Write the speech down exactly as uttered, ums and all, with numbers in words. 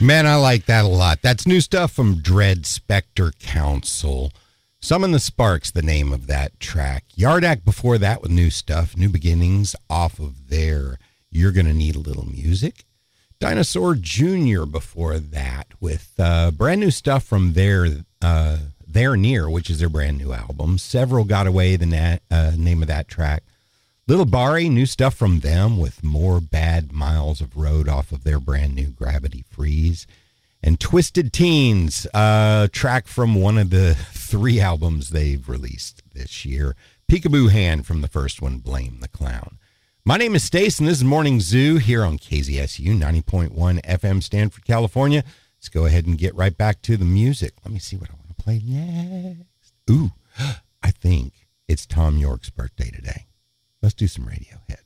Man, I like that a lot. That's new stuff from Dread Spectre Council. Summon the Sparks, the name of that track. Yardak before that with new stuff, New Beginnings off of their You're Gonna Need a Little Music. Dinosaur Junior before that with uh, brand new stuff from their uh, They're Near, which is their brand new album. Several Got Away, the na- uh, name of that track. Little Bari, new stuff from them with More Bad Miles of Road off of their brand new Gravity Freeze. And Twisted Teens, a track from one of the three albums they've released this year. Peekaboo Hand from the first one, Blame the Clown. My name is Stace, and this is Morning Zoo here on K Z S U ninety point one F M Stanford, California. Let's go ahead and get right back to the music. Let me see what I want to play next. Ooh, I think it's Tom York's birthday today. Let's do some Radiohead.